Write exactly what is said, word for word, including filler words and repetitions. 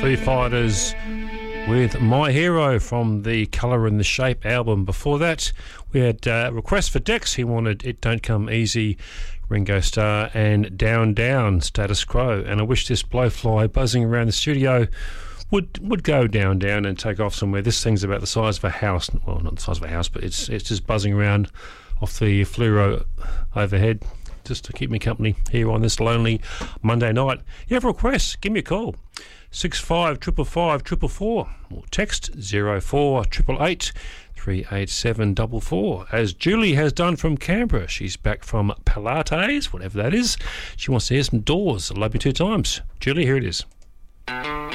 Foo Fighters with My Hero from the Colour and the Shape album. Before that, we had a uh, request for Dex. He wanted It Don't Come Easy, Ringo Starr, and Down Down, Status Quo. And I wish this blowfly buzzing around the studio would would go down, down and take off somewhere. This thing's about the size of a house. Well, not the size of a house, but it's it's just buzzing around off the fluoro overhead, just to keep me company here on this lonely Monday night. You have requests, give me a call. six five five five five four four or text zero four eight eight eight three eight seven four four, as Julie has done from Canberra. She's back from Pilates, whatever that is. She wants to hear some Doors. Love You Two Times. Julie, here it is.